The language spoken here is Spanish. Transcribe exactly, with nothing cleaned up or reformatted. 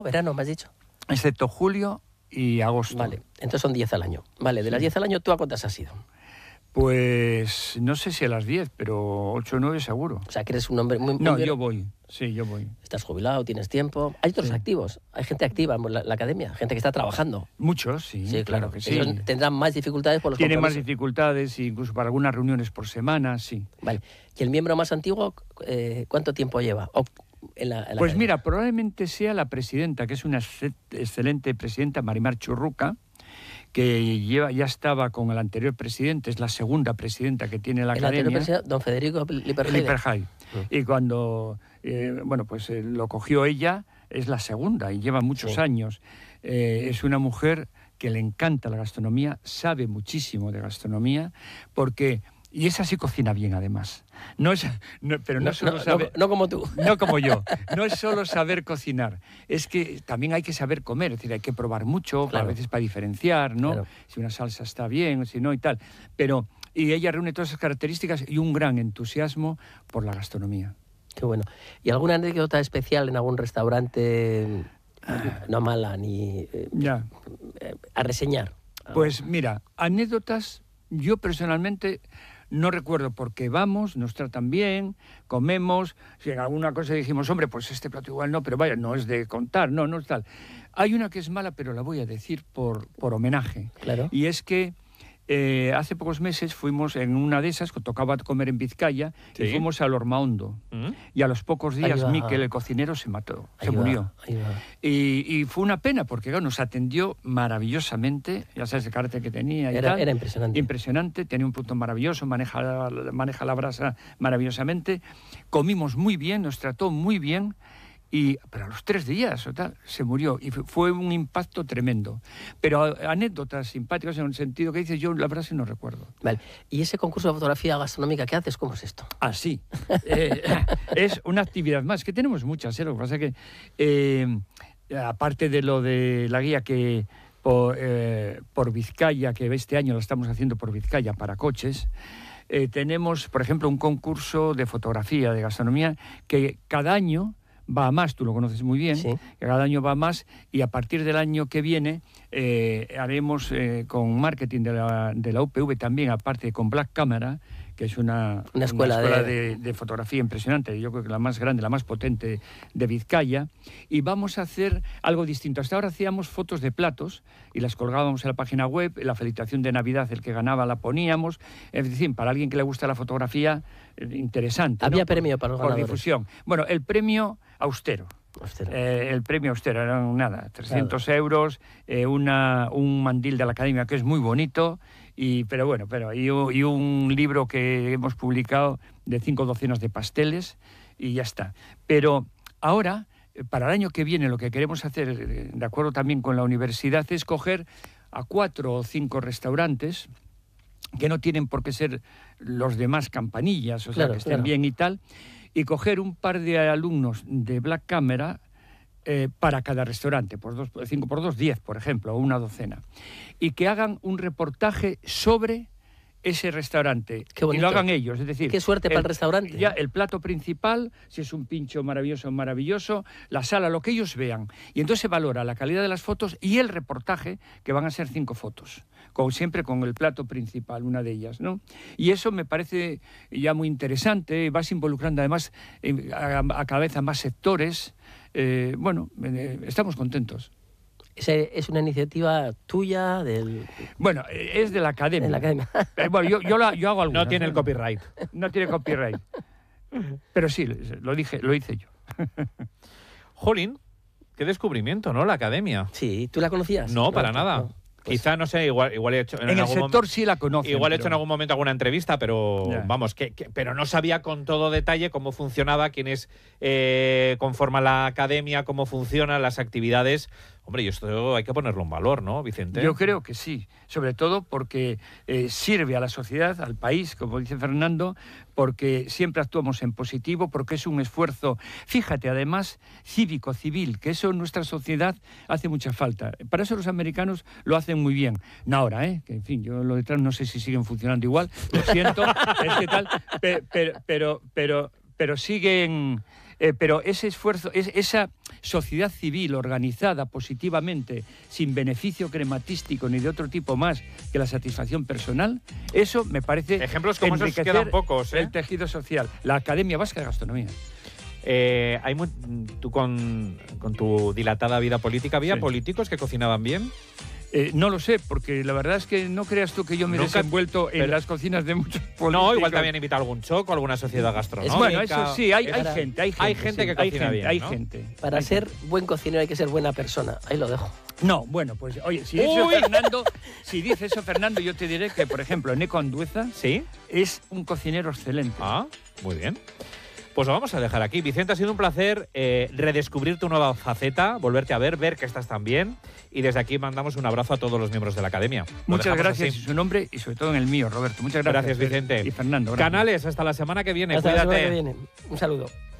verano, me has dicho. Excepto julio y agosto. Vale, entonces son diez al año. Vale, de Sí. las diez al año, ¿tú a cuántas has ido? Pues no sé si a las diez, pero ocho o nueve seguro. O sea, que eres un hombre muy... muy No, bien- yo voy, sí, yo voy. Estás jubilado, tienes tiempo. Hay otros Sí. activos, hay gente activa en la, la academia, gente que está trabajando. Muchos, sí, Sí, claro. que sí. Ellos tendrán más dificultades por los Tienen más compromisos. dificultades, incluso para algunas reuniones por semana, sí. Vale. ¿Y el miembro más antiguo, eh, cuánto tiempo lleva? O en la, en la Pues academia. mira, probablemente sea la presidenta, que es una exce- excelente presidenta, Marimar Churruca, que lleva, ya estaba con el anterior presidente, es la segunda presidenta que tiene la El academia. anterior presidente, don Federico Liperheide. Liperheide. Y cuando, eh, bueno, pues eh, lo cogió ella, es la segunda y lleva muchos Sí. años. Eh, es una mujer que le encanta la gastronomía, sabe muchísimo de gastronomía, porque... Y esa sí cocina bien, además. No es, no, pero no, No, solo no, sabe... no- no como tú. No como yo. No es solo saber cocinar, es que también hay que saber comer, es decir, hay que probar mucho, Claro. a veces para diferenciar, ¿no? Claro. Si una salsa está bien o si no y tal. Pero, y ella reúne todas esas características y un gran entusiasmo por la gastronomía. Qué bueno. ¿Y alguna anécdota especial en algún restaurante, no mala, ni eh, Ya. eh, a reseñar? Pues mira, anécdotas, yo personalmente no recuerdo porque vamos, nos tratan bien, comemos, si en alguna cosa dijimos, hombre, pues este plato igual no, pero vaya, no es de contar, no, no es tal. Hay una que es mala, pero la voy a decir por, por homenaje. Claro. Y es que eh, hace pocos meses fuimos en una de esas, que tocaba comer en Vizcaya, Sí. y fuimos al Hormaondo. ¿Mm? Y a los pocos Ahí días va. Miquel, el cocinero, se mató, Ahí se va, murió. ahí va. Y, y fue una pena, porque claro, nos atendió maravillosamente, ya sabes el carácter que tenía y Era, tal. era impresionante. Impresionante, tenía un punto maravilloso, maneja, maneja la brasa maravillosamente. Comimos muy bien, nos trató muy bien, y, pero a los tres días o tal, se murió. Y fue- fue un impacto tremendo. Pero a- anécdotas simpáticas en el sentido que dices, yo la verdad sí no recuerdo. Vale. ¿Y ese concurso de fotografía gastronómica que haces, cómo es esto? Así. Eh, es una actividad más, que tenemos muchas, ¿eh? Lo que pasa es que, eh, aparte de lo de la guía que por, eh, por Vizcaya, que este año lo estamos haciendo por Vizcaya para coches, eh, tenemos, por ejemplo, un concurso de fotografía, de gastronomía, que cada año va a más, tú lo conoces muy bien, Sí. que cada año va a más, y a partir del año que viene eh, haremos eh, con marketing de la, de la U P V también, aparte con Black Camera, que es una, Una escuela de- de, de fotografía impresionante, yo creo que la más grande, la más potente de Vizcaya, y vamos a hacer algo distinto. Hasta ahora hacíamos fotos de platos y las colgábamos en la página web, la felicitación de Navidad, el que ganaba la poníamos, es decir, para alguien que le gusta la fotografía, eh, interesante. Había ¿no? Por- premio para los por ganadores. difusión. Bueno, el premio austero. Hostia. Eh, el premio austero eran nada, trescientos euros, eh, una, un mandil de la academia que es muy bonito, y, pero bueno, pero, y, u- y un libro que hemos publicado de cinco docenas de pasteles, y ya está. Pero ahora, eh, para el año que viene, lo que queremos hacer, eh, de acuerdo también con la universidad, es coger a cuatro o cinco restaurantes que no tienen por qué ser los demás campanillas, o sea, Claro, que estén claro. bien y tal, y coger un par de alumnos de Black Camera eh, para cada restaurante, por dos, cinco por dos, diez, por ejemplo, o una docena, y que hagan un reportaje sobre ese restaurante. Qué y bonito. lo hagan ellos, es decir... Qué suerte para el restaurante. Ya, el plato principal, si es un pincho maravilloso, maravilloso, la sala, lo que ellos vean. Y entonces se valora la calidad de las fotos y el reportaje, que van a ser cinco fotos, con, siempre con el plato principal, una de ellas, ¿no? Y eso me parece ya muy interesante, vas involucrando además eh, a, a cada vez a más sectores. Eh, bueno, eh, estamos contentos. Ese- ¿Es una iniciativa tuya del, Bueno, eh, es de la academia. de la academia? Eh, bueno, yo, yo, la- yo hago algunas. No tiene el ¿eh? copyright. No tiene copyright. Pero sí, lo dije, lo hice yo. Jolín, qué descubrimiento, ¿no? La academia. Sí, ¿tú la conocías? No, para nada. no. Pues- Quizá, no sé, igual, igual he hecho en, En el algún sector momen- sí la conocen. Igual he hecho en pero- algún momento alguna entrevista, pero Ya. vamos, que, que- pero no sabía con todo detalle cómo funcionaba, quiénes eh, conforman la academia, cómo funcionan las actividades. Hombre, y esto hay que ponerlo en valor, ¿no, Vicente? Yo creo que sí, sobre todo porque eh, sirve a la sociedad, al país, como dice Fernando, porque siempre actuamos en positivo, porque es un esfuerzo, fíjate, además, cívico, civil, que eso en nuestra sociedad hace mucha falta. Para eso los americanos lo hacen muy bien. No ahora, ¿eh? Que, en fin, yo lo de Trump no sé si siguen funcionando igual, lo siento, es que tal, pe- pero, pero, pero, pero siguen... Eh, pero ese esfuerzo, es, esa sociedad civil organizada positivamente, sin beneficio crematístico ni de otro tipo más que la satisfacción personal, eso me parece ejemplos como esos enriquecer quedan pocos, ¿eh? el tejido social. La Academia Vasca de Gastronomía. Eh, hay muy, tú con, con tu dilatada vida política, ¿había Sí. políticos que cocinaban bien? Eh, no lo sé, porque la verdad es que no creas tú que yo me he Nunca- desenvuelto en pero- las cocinas de muchos políticos. No, igual te habían invitado a algún choco, alguna sociedad gastronómica. Bueno, eso sí, hay, hay Para- gente, hay gente. Hay gente sí, que hay cocina gente, bien, hay ¿no? gente. Para hay ser gente. buen cocinero hay que ser buena persona. Ahí lo dejo. No, bueno, pues oye, si dice Uy. Fernando, si dice eso Fernando, yo te diré que, por ejemplo, Neco Andueza ¿Sí? es un cocinero excelente. Ah, muy bien. Pues lo vamos a dejar aquí. Vicente, ha sido un placer eh, redescubrir tu nueva faceta, volverte a ver, ver que estás tan bien. Y desde aquí mandamos un abrazo a todos los miembros de la Academia. Lo Muchas dejamos gracias así. en su nombre y sobre todo en el mío, Roberto. Muchas gracias. Gracias, Vicente. Y Fernando. Gracias. Canales, hasta la semana que viene. Hasta la Cuídate. semana que viene. Un saludo.